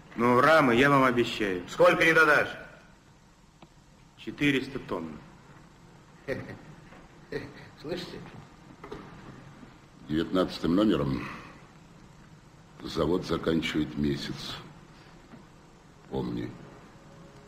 Ну, рамы я вам обещаю. Сколько не додашь? 400 тонн. Слышите? 19-м номером завод заканчивает месяц. Помни.